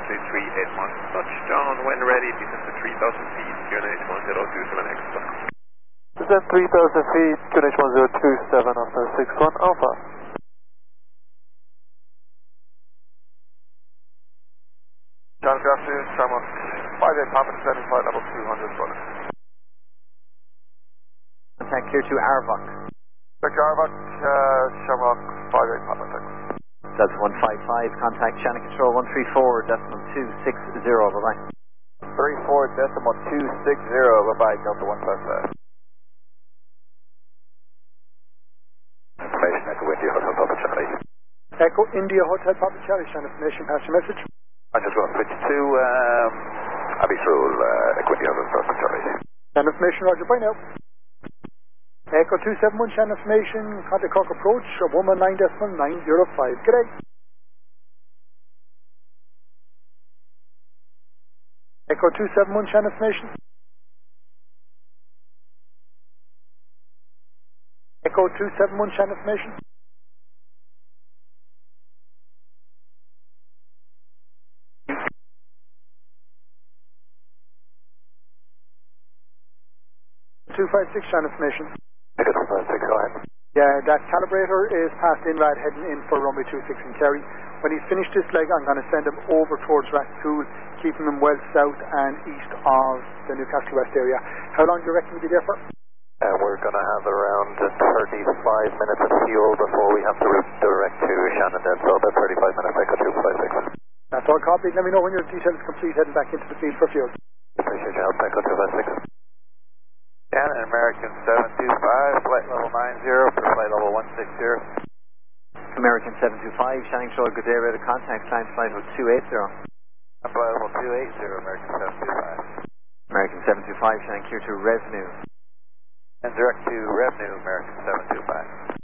231, touchdown when ready, descend to 3,000 feet, QNH 1027 Extra. Descend 3,000 feet, QNH 1027 after 61 Alpha. John, good afternoon, Shamrock 58 Papa descending flight level 200 running. Contact clear to Arvok. Victor Arvok, Shamrock 58 Papa, thanks. Delta 155, contact Shannon Control 134.260, bye-bye. 34.260, bye-bye, Delta 155. Information, Echo India Hotel Papa Charlie. Echo India Hotel Papa Charlie, Shannon information, pass your message. I just want to switch to Abbey Rule, Echo India Hotel Papa Charlie. Shannon information, roger, bye now. Echo 271, Shannon information, contact Cork approach, 119.905. Good day. Echo 271, Shannon information. Echo 271, Shannon information. (256) Shannon information. Echo 256, go ahead. Yeah, that calibrator is past INRAD heading in for runway 26 in Kerry. When he's finished this leg, I'm going to send him over towards Rathcoole, keeping him well south and east of the Newcastle West area. How long do you reckon he'll be there for? We're going to have around 35 minutes of fuel before we have to route direct to Shannon then, so about 35 minutes, Echo 256. That's all copied. Let me know when your detail is complete, heading back into the field for fuel. Appreciate your help, Echo 256. Shannon, American 725, flight level 90 for flight level 160. American 725, Shannon Control, good day, ready to contact, time flight level 280. Flight level 280, American 725. American 725, Shannon clear to Revenue. And direct to Revenue, American 725.